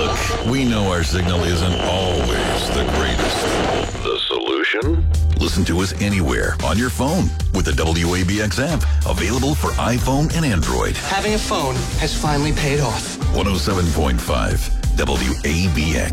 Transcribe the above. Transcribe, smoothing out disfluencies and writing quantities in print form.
Look, we know our signal isn't always the greatest. The solution? Listen to us anywhere on your phone with the WABX app, available for iPhone and Android. Having a phone has finally paid off. 107.5 WABX.